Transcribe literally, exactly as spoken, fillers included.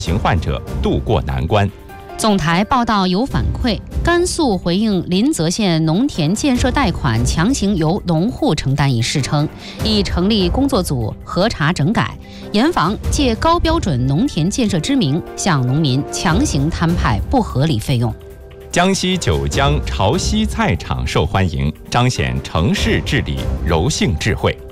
型患者渡过难关。 总台报道有反馈，甘肃回应临泽县农田建设贷款强行由农户承担一事称，已成立工作组核查整改，严防借高标准农田建设之名向农民强行摊派不合理费用。 江西九江潮汐菜场受欢迎，彰显城市治理柔性智慧。